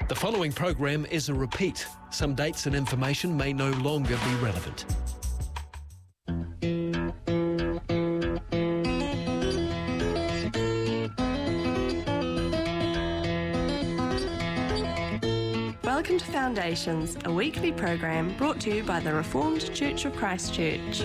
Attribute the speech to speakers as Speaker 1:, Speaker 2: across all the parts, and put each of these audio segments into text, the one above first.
Speaker 1: The following program is a repeat. Some dates and information may no longer be relevant.
Speaker 2: Welcome to Foundations, a weekly program brought to you by the Reformed Church of Christchurch.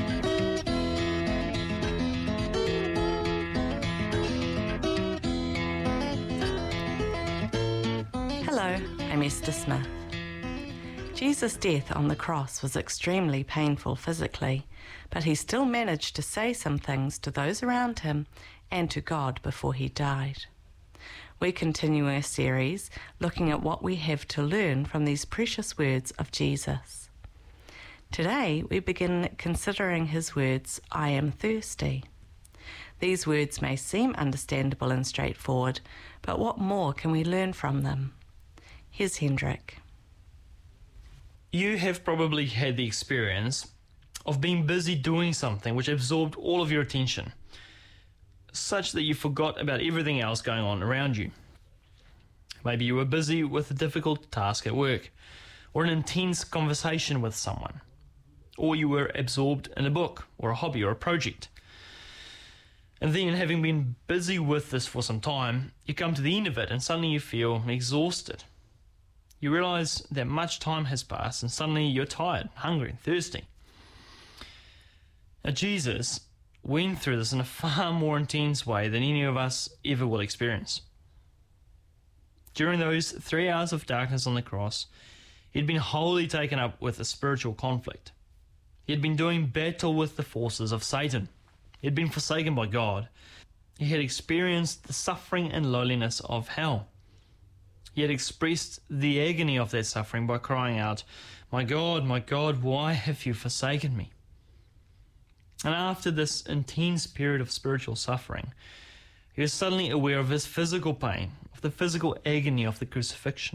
Speaker 2: Hello, I'm Esther Smith. Jesus' death on the cross was extremely painful physically, but he still managed to say some things to those around him and to God before he died. We continue our series looking at what we have to learn from these precious words of Jesus. Today we begin considering his words, "I am thirsty." These words may seem understandable and straightforward, but what more can we learn from them? Here's Hendrik.
Speaker 3: You have probably had the experience of being busy doing something which absorbed all of your attention, such that you forgot about everything else going on around you. Maybe you were busy with a difficult task at work, or an intense conversation with someone, or you were absorbed in a book, or a hobby, or a project. And then, having been busy with this for some time, you come to the end of it and suddenly you feel exhausted. You realize that much time has passed and suddenly you're tired, hungry, thirsty. Now, Jesus went through this in a far more intense way than any of us ever will experience. During those 3 hours of darkness on the cross, he'd been wholly taken up with a spiritual conflict. He had been doing battle with the forces of Satan. He had been forsaken by God. He had experienced the suffering and loneliness of hell. He had expressed the agony of that suffering by crying out, my God, why have you forsaken me?" And after this intense period of spiritual suffering, he was suddenly aware of his physical pain, of the physical agony of the crucifixion.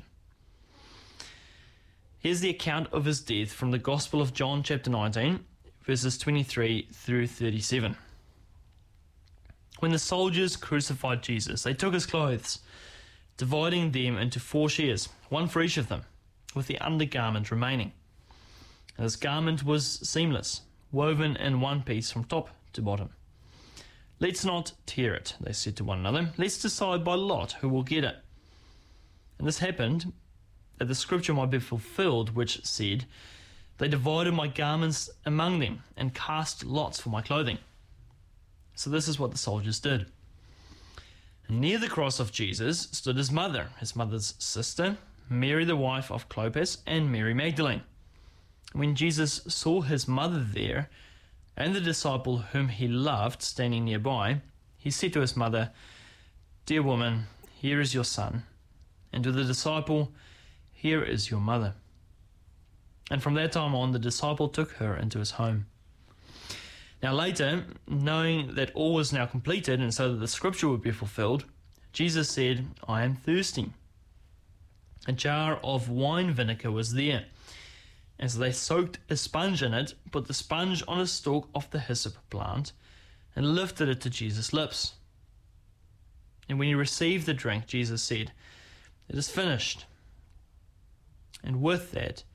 Speaker 3: Here's the account of his death from the Gospel of John chapter 19, verses 23 through 37. When the soldiers crucified Jesus, they took his clothes, dividing them into 4 shares, one for each of them, with the undergarment remaining. And his garment was seamless, woven in one piece from top to bottom. "Let's not tear it," they said to one another. "Let's decide by lot who will get it." And this happened that the scripture might be fulfilled, which said, "They divided my garments among them and cast lots for my clothing." So this is what the soldiers did. And near the cross of Jesus stood his mother's sister, Mary the wife of Clopas, and Mary Magdalene. When Jesus saw his mother there, and the disciple whom he loved standing nearby, he said to his mother, "Dear woman, here is your son," and to the disciple, "Here is your mother." And from that time on, the disciple took her into his home. Now later, knowing that all was now completed, and so that the scripture would be fulfilled, Jesus said, "I am thirsty." A jar of wine vinegar was there, and so they soaked a sponge in it, put the sponge on a stalk of the hyssop plant, and lifted it to Jesus' lips. And when he received the drink, Jesus said, "It is finished." And with that,